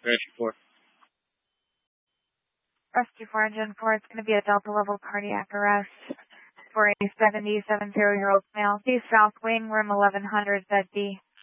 Rescue 4. Rescue 4, Engine 4, it's going to be a Delta level cardiac arrest for a 77-year-old male. East South Wing, room 1100, bed B.